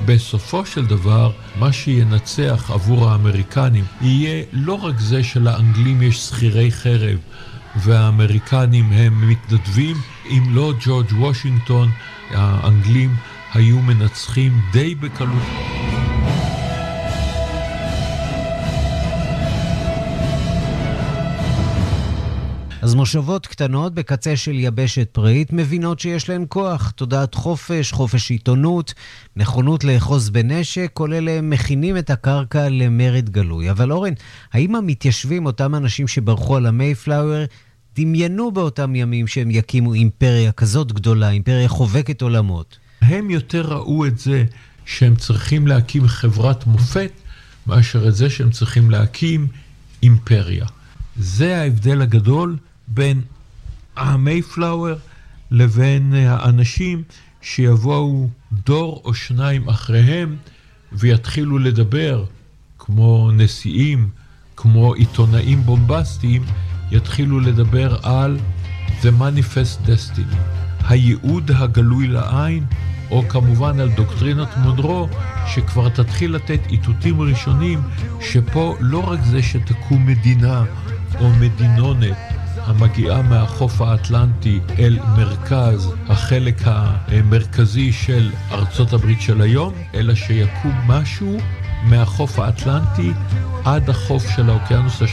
בסופו של דבר, מה שינצח עבור האמריקנים יהיה לא רק זה שלאנגלים יש שכירי חרב, והאמריקנים הם מתנדבים. אם לא ג'ורג' וושינגטון, האנגלים היו מנצחים די בקלות. אז מושבות קטנות בקצה של יבשת פראית מבינות שיש להן כוח, תודעת חופש, חופש עיתונות, נכונות לאחוז בנשק, כל אלה מכינים את הקרקע למרד גלוי. אבל אורן, האם המתיישבים, אותם אנשים שברחו על המייפלאואר, דמיינו באותם ימים שהם יקימו אימפריה כזאת גדולה, אימפריה חובקת עולמות? הם יותר ראו את זה שהם צריכים להקים חברת מופת, מאשר את זה שהם צריכים להקים אימפריה. זה ההבדל הגדול בין המייפלאואר לבין האנשים שיבואו דור או שניים אחריהם ויתחילו לדבר כמו נשיאים, כמו עיתונאים בומבסטיים, יתחילו לדבר על The Manifest Destiny, הייעוד הגלוי לעין, או כמובן על דוקטרינת מונרו, שכבר תתחיל לתת איתותים ראשונים שפה לא רק זה שתקום מדינה או מדינונת המגיעה מהחוף האטלנטי אל מרכז, החלק המרכזי של ארצות הברית של היום, אלא שיקום משהו מהחוף האטלנטי עד החוף של האוקיינוס